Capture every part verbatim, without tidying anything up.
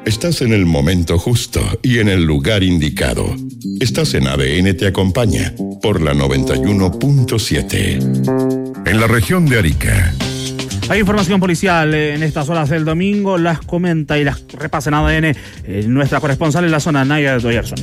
Estás en el momento justo y en el lugar indicado. Estás en A D N Te Acompaña por la noventa y uno punto siete. En la región de Arica. Hay información policial en estas horas del domingo, las comenta y las repasa en A D N eh, nuestra corresponsal en la zona, Naya Doyerson.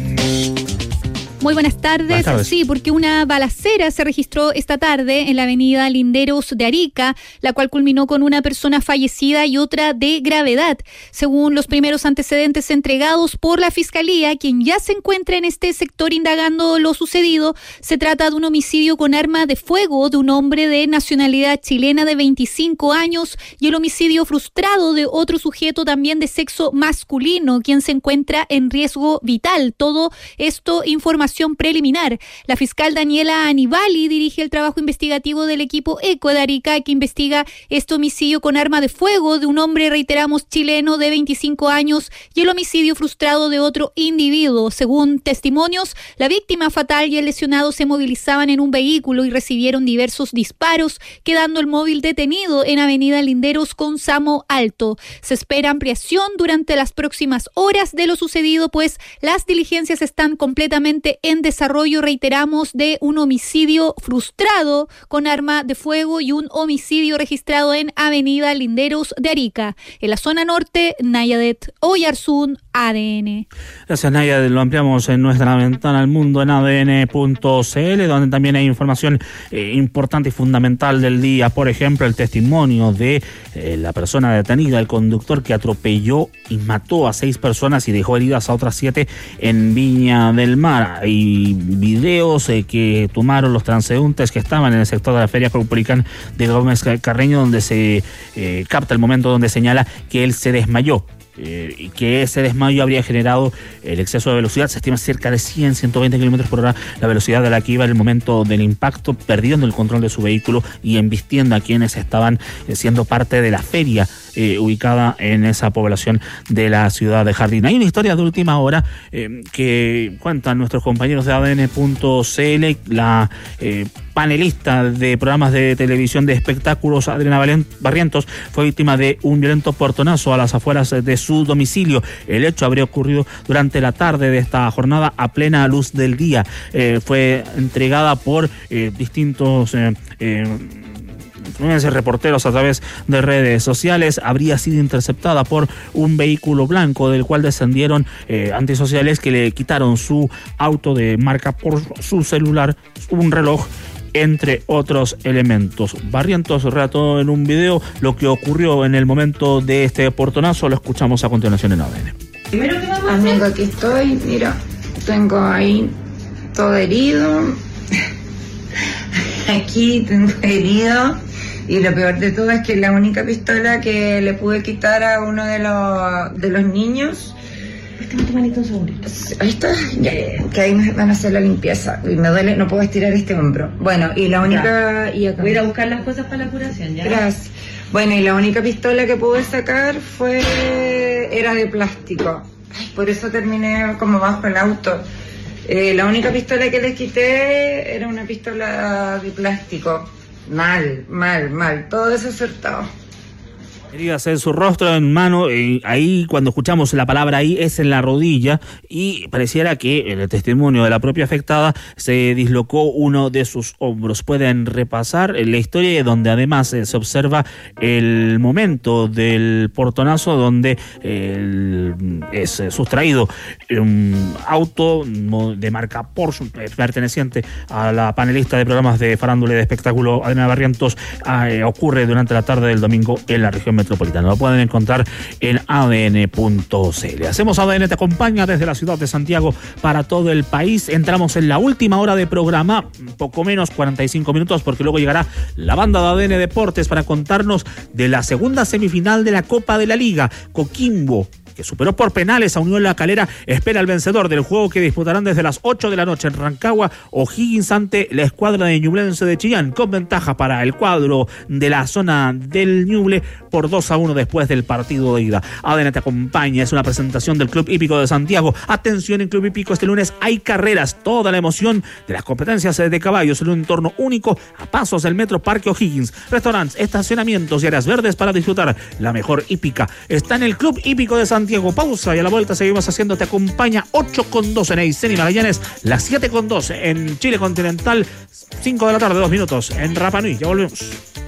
Muy buenas tardes. buenas tardes. Sí, porque una balacera se registró esta tarde en la avenida Linderos de Arica, la cual culminó con una persona fallecida y otra de gravedad. Según los primeros antecedentes entregados por la Fiscalía, quien ya se encuentra en este sector indagando lo sucedido, se trata de un homicidio con arma de fuego de un hombre de nacionalidad chilena de veinticinco años y el homicidio frustrado de otro sujeto también de sexo masculino, quien se encuentra en riesgo vital. Todo esto información preliminar. La fiscal Daniela Anibali dirige el trabajo investigativo del equipo ECO de Arica, que investiga este homicidio con arma de fuego de un hombre, reiteramos, chileno de veinticinco años y el homicidio frustrado de otro individuo. Según testimonios, la víctima fatal y el lesionado se movilizaban en un vehículo y recibieron diversos disparos, quedando el móvil detenido en Avenida Linderos con Samo Alto. Se espera ampliación durante las próximas horas de lo sucedido, pues las diligencias están completamente en desarrollo, reiteramos, de un homicidio frustrado con arma de fuego y un homicidio registrado en Avenida Linderos de Arica. En la zona norte, Nayadet Oyarzún, A D N. Gracias, Naya. Lo ampliamos en nuestra ventana al mundo en A D N punto C L, donde también hay información eh, importante y fundamental del día. Por ejemplo, el testimonio de eh, la persona detenida, el conductor que atropelló y mató a seis personas y dejó heridas a otras siete en Viña del Mar. Hay videos eh, que tomaron los transeúntes que estaban en el sector de la Feria Caupolicán de Gómez Carreño, donde se eh, capta el momento donde señala que él se desmayó. Eh, y que ese desmayo habría generado el exceso de velocidad. Se estima cerca de cien, ciento veinte kilómetros por hora la velocidad de la que iba en el momento del impacto, perdiendo el control de su vehículo y embistiendo a quienes estaban eh, siendo parte de la feria eh, ubicada en esa población de la ciudad de Jardín. Hay una historia de última hora eh, que cuentan nuestros compañeros de A D N punto C L. La eh, panelista de programas de televisión de espectáculos, Adriana Barrientos, fue víctima de un violento portonazo a las afueras de su domicilio. El hecho habría ocurrido durante la tarde de esta jornada a plena luz del día. Eh, fue entregada por eh, distintos eh, eh, influencers, reporteros a través de redes sociales. Habría sido interceptada por un vehículo blanco del cual descendieron eh, antisociales que le quitaron su auto de marca por su celular, un reloj, entre otros elementos. Barrientos relató en un video lo que ocurrió en el momento de este portonazo. Lo escuchamos a continuación en A D N. Primero que vamos a hacer... Amigo, aquí estoy, mira, tengo ahí todo herido. Aquí tengo herido. Y lo peor de todo es que la única pistola que le pude quitar a uno de los, de los niños... Préstame tu manito un segundito. Ahí está, ya, que ahí me van a hacer la limpieza. Y me duele, no puedo estirar este hombro. Bueno, y la única... Y acá. Voy a ir a buscar las cosas para la curación, ¿ya? Gracias. Bueno, y la única pistola que pude sacar fue... era de plástico. Ay, por eso terminé como bajo el auto. Eh, la única pistola que les quité era una pistola de plástico. Mal, mal, mal. Todo desacertado. Heridas en su rostro, en mano, eh, ahí cuando escuchamos la palabra ahí es en la rodilla y pareciera que en el testimonio de la propia afectada se dislocó uno de sus hombros. Pueden repasar la historia donde además eh, se observa el momento del portonazo donde eh, es eh, sustraído un auto de marca Porsche eh, perteneciente a la panelista de programas de farándula y de espectáculo Adriana Barrientos. Eh, ocurre durante la tarde del domingo en la región metropolitana. Lo pueden encontrar en A D N punto C L. Hacemos A D N Te Acompaña desde la ciudad de Santiago para todo el país. Entramos en la última hora de programa, poco menos cuarenta y cinco minutos, porque luego llegará la banda de A D N Deportes para contarnos de la segunda semifinal de la Copa de la Liga. Coquimbo, que superó por penales a Unión La Calera, espera al vencedor del juego que disputarán desde las ocho de la noche en Rancagua. O'Higgins ante la escuadra de Ñublense de Chillán, con ventaja para el cuadro de la zona del Ñuble por dos a uno después del partido de ida. A D N Te Acompaña es una presentación del Club Hípico de Santiago. Atención, en Club Hípico este lunes hay carreras, toda la emoción de las competencias de caballos en un entorno único a pasos del Metro Parque O'Higgins. Restaurantes, estacionamientos y áreas verdes para disfrutar la mejor hípica está en el Club Hípico de Santiago. Santiago. Pausa y a la vuelta seguimos haciendo Te Acompaña. Ocho con dos en Aysén y Magallanes, las siete con dos en Chile continental, cinco de la tarde, dos minutos en Rapa Nui. Ya volvemos.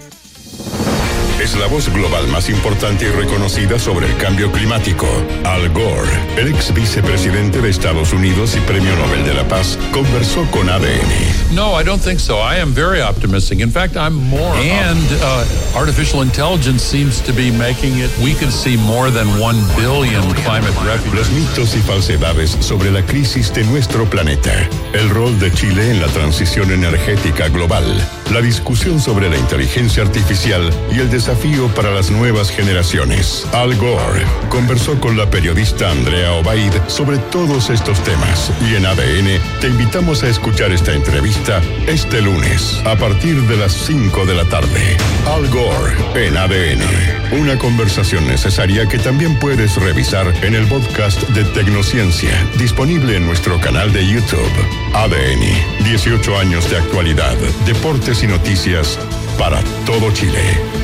Es la voz global más importante y reconocida sobre el cambio climático. Al Gore, el ex vicepresidente de Estados Unidos y Premio Nobel de la Paz, conversó con A D N. No, I don't think so. I am very optimistic. In fact, I'm more. And uh, artificial intelligence seems to be making it. We could see more than one billion climate refugees. Los mitos y falsedades sobre la crisis de nuestro planeta. El rol de Chile en la transición energética global. La discusión sobre la inteligencia artificial y el desafío para las nuevas generaciones. Al Gore conversó con la periodista Andrea Obaid sobre todos estos temas. Y en A D N te invitamos a escuchar esta entrevista este lunes a partir de las cinco de la tarde. Al Gore en A D N. Una conversación necesaria que también puedes revisar en el podcast de Tecnociencia, disponible en nuestro canal de YouTube. A D N, dieciocho años de actualidad, deportes y noticias para todo Chile.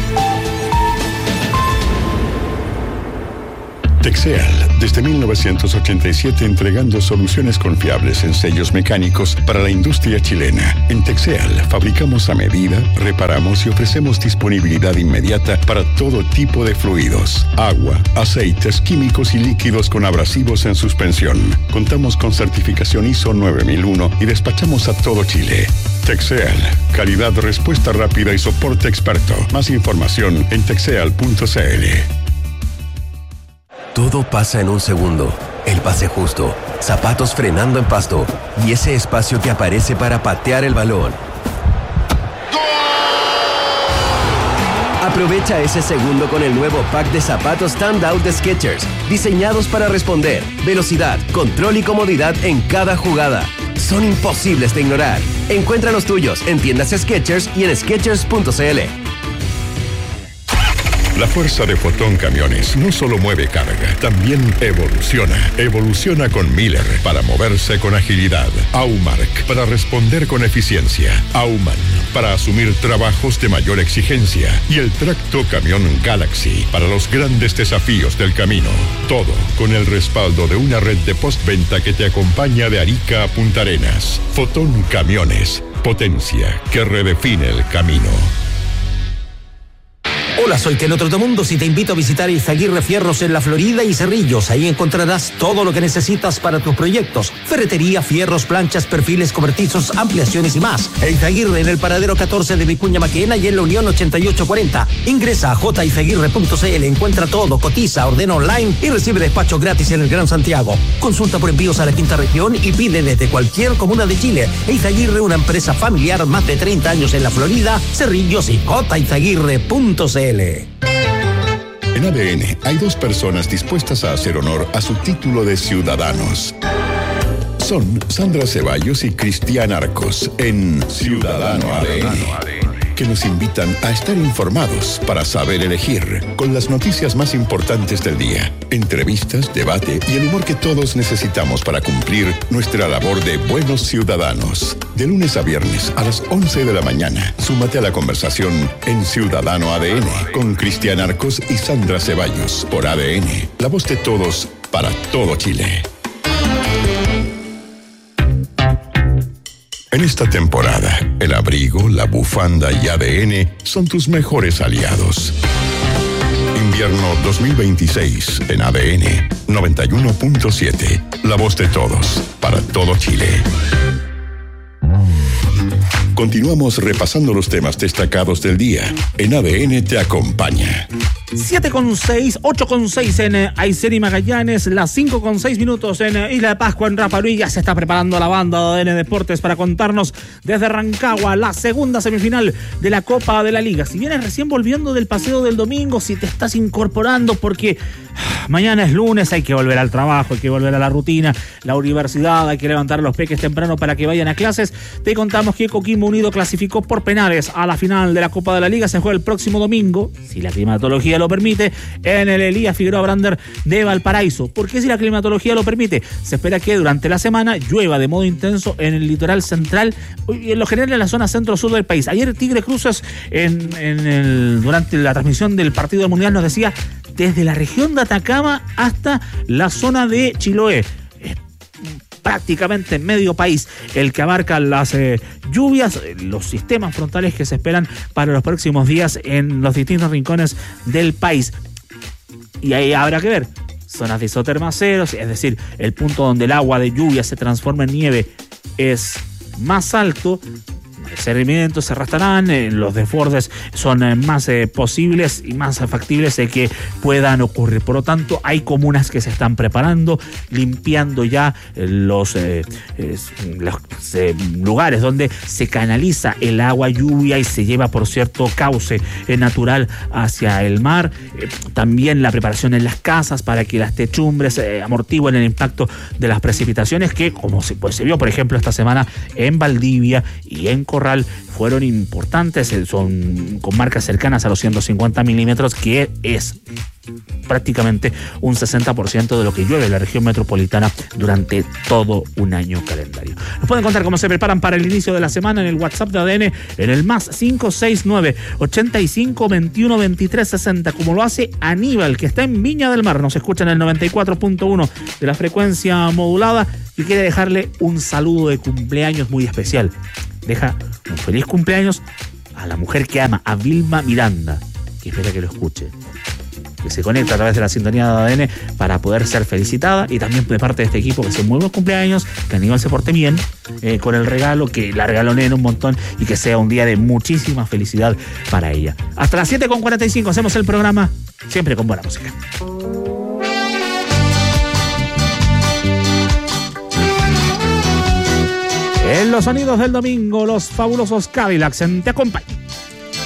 Texeal, desde mil novecientos ochenta y siete entregando soluciones confiables en sellos mecánicos para la industria chilena. En Texeal fabricamos a medida, reparamos y ofrecemos disponibilidad inmediata para todo tipo de fluidos, agua, aceites, químicos y líquidos con abrasivos en suspensión. Contamos con certificación I S O nueve mil uno y despachamos a todo Chile. Texeal, calidad, respuesta rápida y soporte experto. Más información en texeal punto c l. Todo pasa en un segundo. El pase justo, zapatos frenando en pasto y ese espacio que aparece para patear el balón. Aprovecha ese segundo con el nuevo pack de zapatos Standout de Skechers, diseñados para responder, velocidad, control y comodidad en cada jugada. Son imposibles de ignorar. Encuentra los tuyos en tiendas Skechers y en skechers punto c l. La fuerza de Fotón Camiones no solo mueve carga, también evoluciona. Evoluciona con Miller para moverse con agilidad. Aumark para responder con eficiencia. Auman para asumir trabajos de mayor exigencia. Y el tracto camión Galaxy para los grandes desafíos del camino. Todo con el respaldo de una red de postventa que te acompaña de Arica a Punta Arenas. Fotón Camiones, potencia que redefine el camino. Hola, soy Telo Trotamundos y te invito a visitar Izaguirre Fierros en La Florida y Cerrillos. Ahí encontrarás todo lo que necesitas para tus proyectos: ferretería, fierros, planchas, perfiles cobertizos, ampliaciones y más. Izaguirre en el paradero catorce de Vicuña Maquena y en la Unión ochenta y ocho cuarenta. Ingresa a j izaguirre punto c l, encuentra todo, cotiza, ordena online y recibe despacho gratis en el Gran Santiago. Consulta por envíos a la quinta región y pide desde cualquier comuna de Chile. Izaguirre, una empresa familiar, más de treinta años en La Florida, Cerrillos y j izaguirre punto c l. En A D N hay dos personas dispuestas a hacer honor a su título de ciudadanos. Son Sandra Ceballos y Cristian Arcos en Ciudadano A D N, que nos invitan a estar informados para saber elegir, con las noticias más importantes del día, entrevistas, debate y el humor que todos necesitamos para cumplir nuestra labor de buenos ciudadanos. De lunes a viernes a las once de la mañana, súmate a la conversación en Ciudadano A D N con Cristian Arcos y Sandra Ceballos por A D N, la voz de todos para todo Chile. En esta temporada, el abrigo, la bufanda y A D N son tus mejores aliados. Invierno dos mil veintiséis en A D N noventa y uno punto siete. La voz de todos, para todo Chile. Continuamos repasando los temas destacados del día. En A D N te acompaña. siete con seis, ocho con seis en eh, Aysén y Magallanes, las cinco con seis minutos en eh, Isla de Pascua, en Rapa Nui. Ya se está preparando la banda de A D N Deportes para contarnos desde Rancagua la segunda semifinal de la Copa de la Liga. Si vienes recién volviendo del paseo del domingo, si te estás incorporando porque ah, mañana es lunes, hay que volver al trabajo, hay que volver a la rutina, la universidad, hay que levantar a los peques temprano para que vayan a clases, te contamos que Coquimbo Unido clasificó por penales a la final de la Copa de la Liga. Se juega el próximo domingo, si la climatología climatología lo permite, en el Elías Figueroa Brander de Valparaíso. ¿Por qué si la climatología lo permite? Se espera que durante la semana llueva de modo intenso en el litoral central y en lo general en la zona centro-sur del país. Ayer Tigre Cruces en, en el, durante la transmisión del partido del Mundial nos decía desde la región de Atacama hasta la zona de Chiloé. Eh, prácticamente medio país el que abarca las eh, lluvias, los sistemas frontales que se esperan para los próximos días en los distintos rincones del país. Y ahí habrá que ver zonas de isotermas ceros, es decir, el punto donde el agua de lluvia se transforma en nieve es más alto. Los sedimentos se arrastrarán, eh, los desbordes son eh, más eh, posibles y más factibles de que puedan ocurrir. Por lo tanto, hay comunas que se están preparando, limpiando ya eh, los, eh, eh, los eh, lugares donde se canaliza el agua lluvia y se lleva por cierto cauce eh, natural hacia el mar. Eh, también la preparación en las casas para que las techumbres eh, amortigüen el impacto de las precipitaciones que, como se, pues, se vio, por ejemplo, esta semana en Valdivia y en Corral, fueron importantes, son con marcas cercanas a los ciento cincuenta milímetros, que es prácticamente un sesenta por ciento de lo que llueve en la región metropolitana durante todo un año calendario. Nos pueden contar cómo se preparan para el inicio de la semana en el WhatsApp de A D N en el más cinco seis nueve, ochenta y cinco, veintiuno, veintitrés, sesenta, como lo hace Aníbal, que está en Viña del Mar, nos escucha en el noventa y cuatro punto uno de la frecuencia modulada y quiere dejarle un saludo de cumpleaños muy especial. Deja un feliz cumpleaños a la mujer que ama, a Vilma Miranda, que espera que lo escuche, que se conecta a través de la sintonía de A D N para poder ser felicitada, y también de parte de este equipo que se muy buen cumpleaños, que Aníbal se porte bien eh, con el regalo, que la regaloneen un montón y que sea un día de muchísima felicidad para ella. Hasta las siete con cuarenta y cinco hacemos el programa siempre con buena música. En los sonidos del domingo, los fabulosos Cadillacs en Te Acompañan.